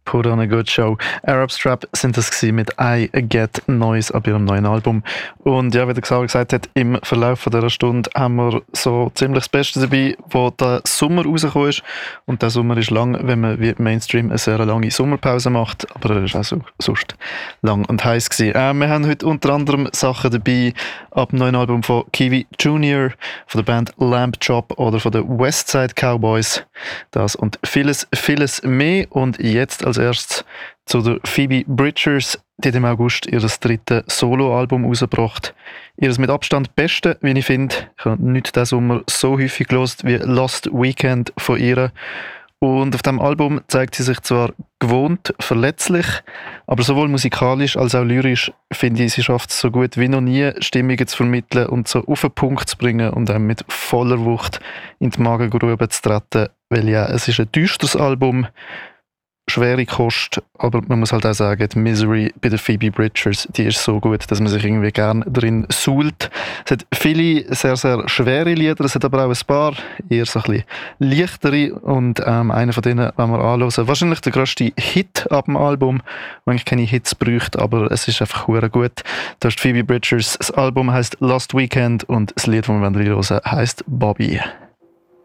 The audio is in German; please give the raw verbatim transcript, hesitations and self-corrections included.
Put on a good show. Arab Strap sind das gewesen mit I Get Noise ab ihrem neuen Album. Und ja, wie der Xaver gesagt hat, im Verlauf von dieser Stunde haben wir so ziemlich das Beste dabei, wo der Sommer rausgekommen ist. Und der Sommer ist lang, wenn man wie Mainstream eine sehr lange Sommerpause macht. Aber er ist auch so, sonst lang und heiß gewesen. Äh, wir haben heute unter anderem Sachen dabei ab dem neuen Album von Kiwi Junior, von der Band Lamb Chop oder von den Westside Cowboys. Das und vieles, vieles mehr. Und jetzt als erstes zu der Phoebe Bridgers, die hat im August ihr drittes Soloalbum rausgebracht. Ihr mit Abstand beste, wie ich finde. Ich habe nicht diesen Sommer so häufig gehört wie Lost Weekend von ihr. Und auf diesem Album zeigt sie sich zwar gewohnt, verletzlich, aber sowohl musikalisch als auch lyrisch finde ich, sie schafft es so gut wie noch nie, Stimmungen zu vermitteln und so auf den Punkt zu bringen und dann mit voller Wucht in die Magengrube zu treten. Weil ja, es ist ein düsteres Album, schwere Kost, aber man muss halt auch sagen, die Misery bei der Phoebe Bridgers, die ist so gut, dass man sich irgendwie gerne drin suhlt. Es hat viele sehr, sehr schwere Lieder, es hat aber auch ein paar eher so ein bisschen leichtere und ähm, einer von denen, wenn wir anhören, wahrscheinlich der grösste Hit ab dem Album, wo eigentlich keine Hits bräuchte, aber es ist einfach verdammt gut. Da ist Phoebe Bridgers, das Album heisst Last Weekend und das Lied, das wir reinhören, heisst Bobby.